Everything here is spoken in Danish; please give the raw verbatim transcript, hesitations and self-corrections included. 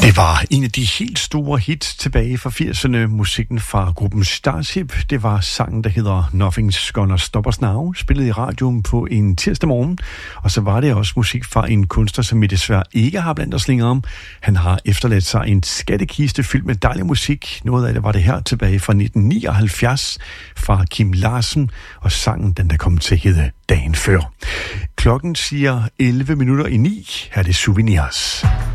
Det var en af de helt store hits tilbage fra firserne, musikken fra gruppen Starship. Det var sangen, der hedder Nothing's Gonna Stop Us Now, spillet i radioen på en tirsdag morgen. Og så var det også musik fra en kunstner, som vi desværre ikke har blandt os længere om. Han har efterladt sig en skattekiste fyldt med dejlig musik. Noget af det var det her tilbage fra nitten nioghalvfjerds fra Kim Larsen, og sangen, den der kom til at hedde Dagen Før. Klokken siger elleve minutter i ni. Her er det Souvenirs.